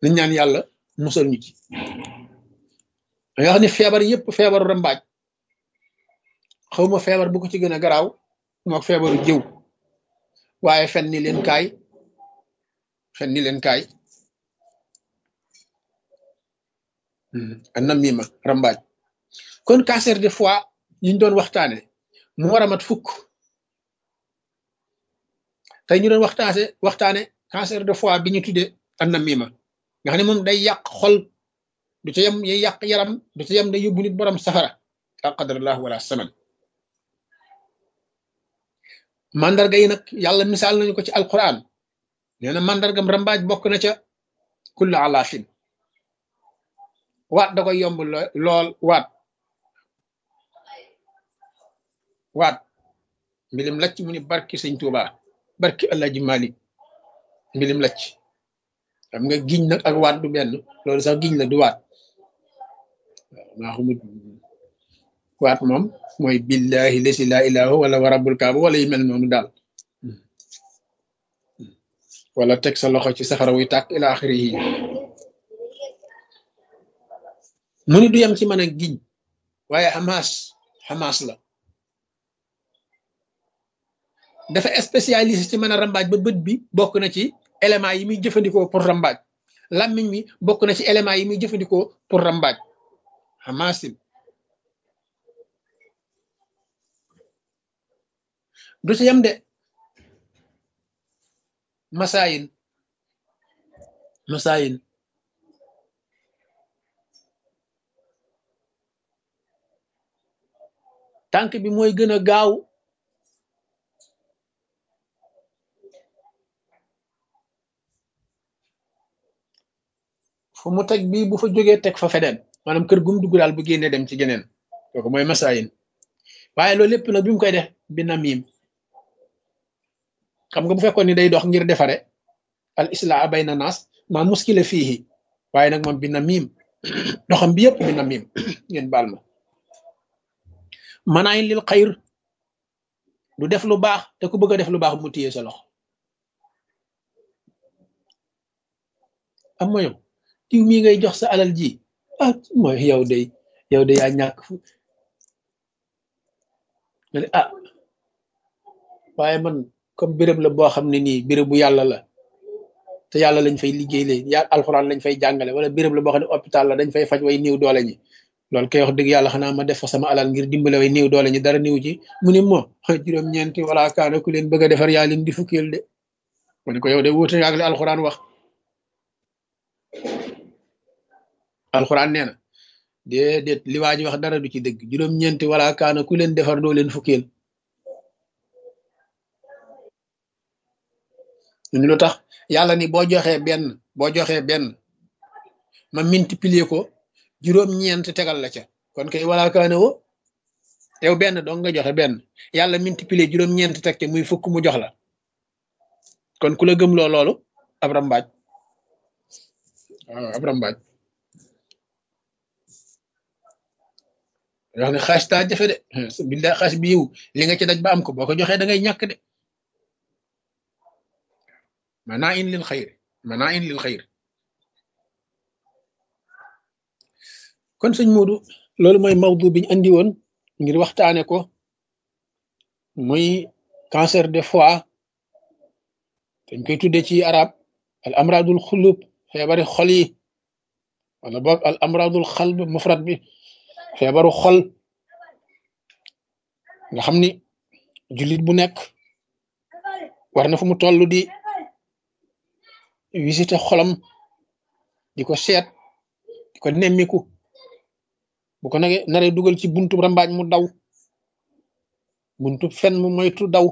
nañ ñaan yàlla musal ñu ci da nga xam ne feebar yépp feebaru rambaaj xawma feebar bu ko ci gën a garaaw mook feebaru jëw waaye fen ni leen kaay an namima rambaaj kon cancer de foie yiñ doon waxtaane mu war a mat fukk tey ñu doon waxtaane cancer de foie bi ñu tuddee an namima nga xam ne moom day yàq xol du ca yem day yàq yaram du ca yem day yóbbu nit borom safara la qadarallah wala saman mandarga yi nag yàlla misaal nañu ko ci alquran nee na mandargam rambaaj bokk na ca kullu alaafin waat da koy yomb lool waat mbilim lacc mu ni barki sëñ Tuuba barki Alaaji Malik mbilim lacc xam nga giñ nag ak waat du benn loolu sax giñ la du waat maa xamut waat moom mooy billahi lasi laa ilaaha wala wa rabbul kaaba wala yu mel noonu daal wala teg sa loxo ci safara wuy tàkk ila axiri yi mu ni du yem ci mën a giñ waaye xamaas la dafa spécialiste ci mën a rambaaj ba bët bi bokk na ci éléments yi muy jëfandikoo pour rambaaj làmmiñ mi bokk na ci éléments yi muy jëfandikoo pour rambaaj xamaasin du ci yem de masaayin tànk bi mooy gën a gaaw fu mu teg bii bu fa jógee teg fa feneen maanaam kër gum dugg daal bu génnee dem ci geneen kooku mooy masaayin waaye loolu lépp nag bi mu koy def bi namim xam nga bu fekkoon ni day dox ngir defare al islaa bayna naas maa muskila fiihi waaye nag moom bi namim doxam bi yëpp bi namim ngeen baal ma manaayin lil xayr du def lu baax te ku bëgg a def lu baax mu téye sa loxo am ma yow diw mii ngay jox sa alal ji mooy yow de yaa ñàkk fu nga ne waaye man comme béréb la boo xam ne nii béréb bu yàlla la te yàlla lañ fay liggéey lee ya alxuraan lañ fay jàngale wala béréb la boo xam ne hôpital la dañ fay faj way néew doole ñi loolu kay wax dëgg yàlla xanaa ma def fa sama alal ngir dimbale way néew doole ñi dara néew ci mu ne moo juróom-ñeenti wala kaana ku leen bëgg a defar yaa leen di fukkeel de mu ne ko yow de wuute ak li alxuraan wax alxuraan nee na déedéet li waa ji wax dara du ci dëgg juróom-ñeenti wala kaana ku leen defar doo leen fukkeel ñu lu tax yàlla ni boo joxee benn ma multiplier ko juróom-ñeent tegal la ca kon kay wala kaana wo yow benn dong nga joxe benn yàlla multiplier juróom-ñeent teg te muy fukk mu jox la kon ku la gëm loolu ab rambaaj waaw ab rambaaj wax ne xaas taa jafe de billahi xaas bi yiw li nga ci daj ba am ko boo ko joxee da ngay ñàkk de manaayin lil xayr kon sëñ Moodu loolu mooy mawdu biñ andi woon ngir waxtaane ko muy cancer de foie dañ koy tudde ci arab al amradul xulub feebari xol yi wala boog al amradul xalb mufrad bi feebaru xol nga xam ni jullit bu nekk war na fu mu toll di visiter xolam di ko seet di ko nemmiku bu ko naree dugal ci buntu rambaaj mu daw buntu fen mu moytu daw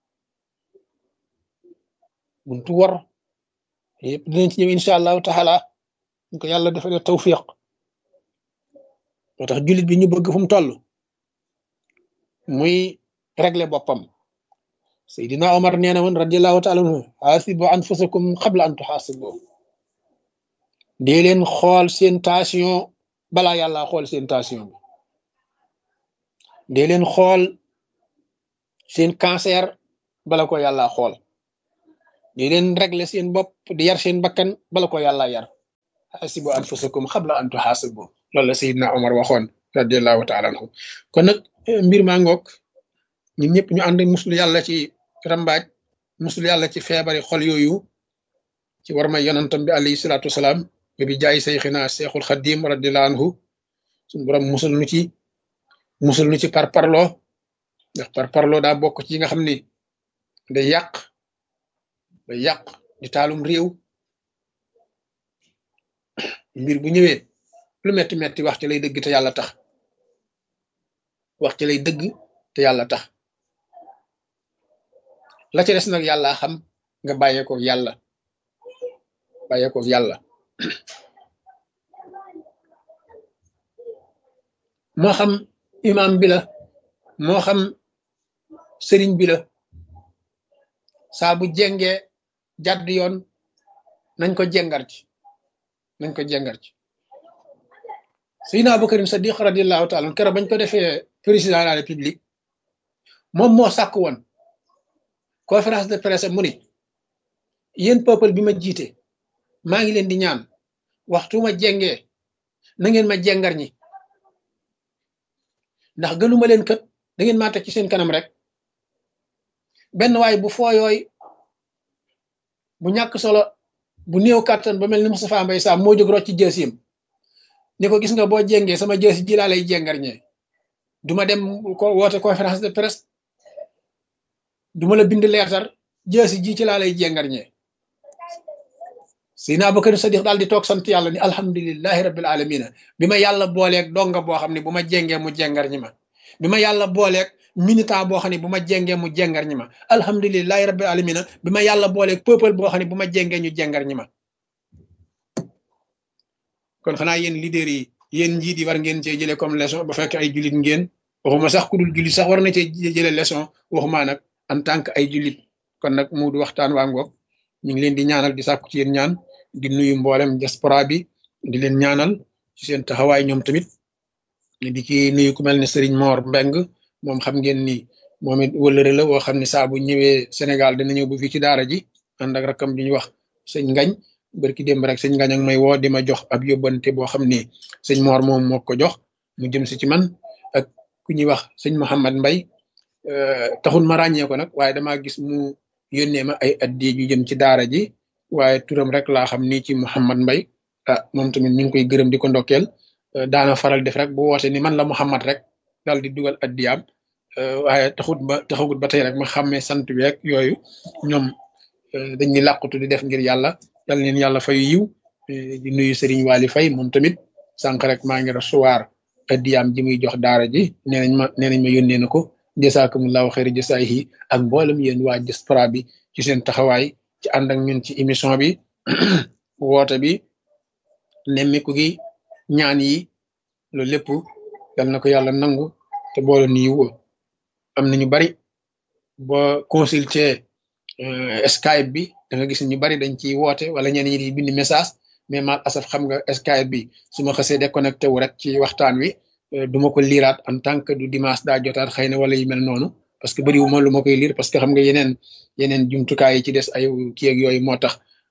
buntu wor yëpp dinañ ci ñëw incha allahu taala ñu ko yàlla defalee tawfiq moo tax jullit bi ñu bëgg fu mu toll muy régler boppam Seydina Omar nee na woon radiallahu taala anhu xaasibu anfusakum qabla an tuxaasibu dee leen xool seen tension balaa yàlla xool seen tension bi dee leen xool seen cancer bala ko yàlla xool dee leen régler seen bopp di yar seen bakkan bala ko yàlla yar hasibu anfusakum xabla an tuxaasibu loolu la Seydina Omar waxoon radiallahu taala anhu kon nag mbir maa ngoog ñun ñëpp ñu ànd muslu yàlla ci rambaaj muslu yàlla ci feebari xol yooyu ci war may yonantam bi alayhi salaatu wasalaam bi jaay sayxina seexul xadim radiallahu anhu suñu borom musul nu ci parparloo ndax parparloo daa bokk ci yi nga xam ni day yàq di taalum réew mbir bu ñëwee lu metti metti wax ci lay dëgg te yàlla tax wax ci lay dëgg te yàlla tax la ca des nag yàlla xam nga bàyyeekoo yàlla moo xam imam bi la moo xam sëriñ bi la saa bu jengee jàdd yoon nañ ko jengar ci Seydina Abubakarin Sadiq radiallahu taala keroog bañ ko defee président de la république moom moo sàkk woon conférence de presse mu ni yéen peuple bi ma jiite maa ngi leen di ñaan waxtu ma jengee na ngeen ma jengar ñi ndax gënuma leen kët da ngeen maa teg ci seen kanam rek benn waay bu fooyooy bu ñàkk solo bu néew kàttan ba mel ni Moustapha Mbaye Sam moo jóg rocc ci jësiyam ni ko gis nga boo jengee sama jësi ji laa lay jengar ñee duma dem ko woote conférence de presse duma la bind leetar jësi ji ci laa lay jengar ñee Seydina Abubakar Sadiq daal di toog sant yàlla ni alhamdulillahi rabbil alamina bi ma yàlla booleeg donga boo xam ne bu ma jengee mu jengar ñi ma bi ma yàlla booleeg militant boo xam ne bu ma jengee mu jengar ñi ma alhamdulillahi rabbil alamina bi ma yàlla booleeg peuple boo xam ne bu ma jengee ñu jengar ñi ma kon xanaa yéen leader yi yéen njiit yi war ngeen cee jëlee comme leçon ba fekk ay jullit ngeen waxuma sax ku dul jullit sax war na cee jëlee leçon waxuma nag en tant que ay jullit kon nag mu du waxtaan waa ngoog ñu ngi leen di ñaanal di sàkku ci yéen ñaan di nuyu mboolem diaspora bi di leen ñaanal ci seen taxawaay ñoom tamit di ci nuyu ku mel ne Serigne Mor Mbeng moom xam ngeen ni moom it wëllëre la woo xam ne saa bu ñëwee Sénégal dina ñëw bu fii ci daara ji ànd ak rakam di ñu wax sëñ Ngañ barki démb rek sëñ Ngañ ak may woo di ma jox ab yóbbante boo xam ni sëñ Mor moom moo ko jox mu jëm si ci man ak ku ñuy wax sëñ Mouhamad Mbay taxul ma ràññee ko nag waaye damaa gis mu yónnee ma ay addi yu jëm ci daara ji waaye turam rek laa xam ni ci Mouhamad Mbay ah moom tamit ñu ngi koy gërëm di ko ndokkeel daana faral def rek bu woote ni man la Mouhamad rek daal di dugal addiyaam waaye taxagut ba tey rek ma xàmmee sant wi rek yooyu ñoom dañ ni làqutu di def ngir yàlla yal leen yàlla fay yiw di nuyu Serigne Waly Faye moom tamit sànq rek maa ngi recevoir addiyaam ji muy jox daara ji nee nañ ma yónnee na ko jasaakumullahu xayra jasaayihi ak mboolem yéen waa diaspora bi ci seen taxawaay ci ànd ak ñun ci émission bi woote bi nemmiku gi ñaan yi loolu lépp yal na ko yàlla nangu te boole ni yiw am na ñu bari boo consulter Skype bi da nga gis ñu bari dañ ciy woote wala ñenn ñi di bind message mais mal asaf xam nga Skype bi su ma xasee déconnecté wu rek ci waxtaan wi duma ko liiraat en tant que du dimanche daa jotaat xëy na wala yu mel noonu parce que bëriwu ma lu ma koy lire parce que xam nga yeneen jumtukaay yi ci des ay kii ak yooyu moo tax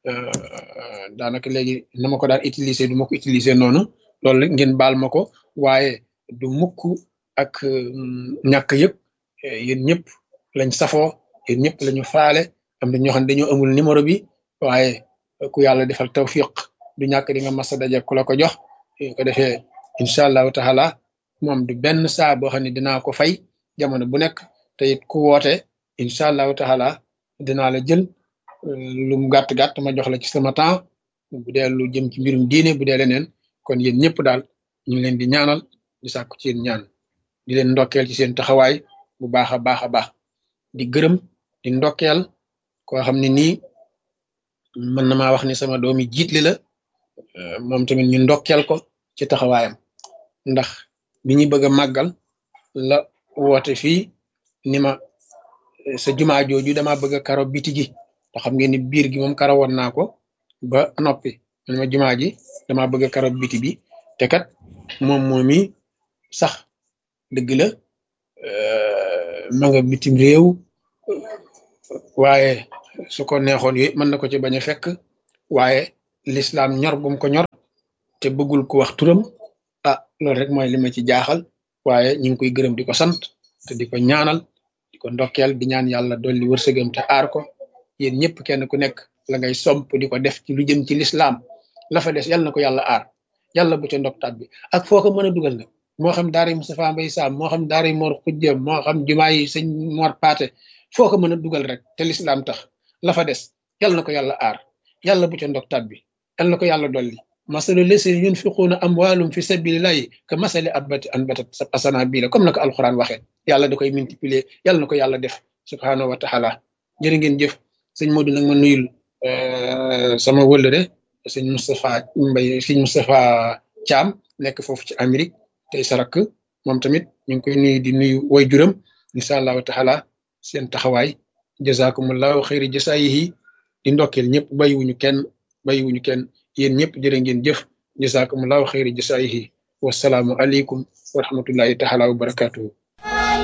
daanaka léegi na ma ko daan utiliser du ma ko utiliser noonu loolu la ngeen baal ma ko waaye du mukk ak ñàkk yëpp yéen ñëpp lañ safoo yéen ñëpp lañu faale am na ñoo xam ne dañoo amul numéro bi waaye ku yàlla defal tawfiq du ñàkk di nga mas a daje ku la ko jox ko defee incha allahu taala moom du benn saa boo xam ne dinaa ko fay jamono bu nekk te it ku woote incha allahu taala dinaa la jël lu mu gàtt-gàtt ma jox la ci sama temps bu dee lu jëm ci mbirum diine bu dee leneen kon yéen ñëpp daal ñu ngi leen di ñaanal di sàkku ci yéen ñaan di leen ndokkeel ci seen taxawaay bu baax a baax a baax di gërëm di ndokkeel koo xam ne nii mën na maa wax ni sama doomi jiitli la moom tamit ñu ndokkeel ko ci taxawaayam ndax bi ñu bëgg a màggal la woote fii ni ma sa jumaa jooju dama bëgg a karo biti gi te xam ngeen ni biir gi moom karo woon naa ko ba noppi man ma jumaa ji dama bëgg a karo biti bi te kat moom sax dëgg la ma nga bitim réew waaye su ko neexoon yooyu mën na ko ci bañ a fekk waaye l'islam ñor gum ko ñor te bëggul ko wax turam ah loolu rek mooy li ma ci jaaxal waaye ñu ngi koy gërëm di ko sant te di ko ñaanal di ko ndokkeel di ñaan yàlla dolli wërsëgam te aar ko yéen ñëpp kenn ku nekk la ngay somp di ko def ci lu jëm ci lislaam la fa des yàlla na ko yàlla aar yàlla bu ca ndoktaat bi ak foo ko mën a dugal nag moo xam daara Moustapha Mbaye Sam moo xam daara Mor Xujja moo xam jumaa yi sëñ Mor Paate foo ko mën a dugal rek te lislaam tax la fa des yàlla na ko yàlla aar yàlla bu ca ndoktaat bi yàlla na ko yàlla dolli masalu lesina yunfiquuna amwaalum fi sabilillahi ka masali abbati anbatat asana bii la comme na ko alxuraan waxee yàlla da koy multiplier yàlla na ko yàlla def subhaanahu wa taala jërë ngeen jëf sëñ Modou nag ma nuyul sama wëllëre sëñ Moustapha Mbaye sëñ Moustapha Thiam nekk foofu ci Amérique tey sarak moom tamit ñu ngi koy nuyu di nuyu way juram incha allahu taala seen taxawaay jazakumullahu xayri jasaayihi di ndokkeel ñëpp bàyyiwuñu kenn yéen ñëpp jërë ngeen jëf jazakumullahu xayri jasaayihi wasalaamu aleykum wa rahmatullahi taala wa barakatuhu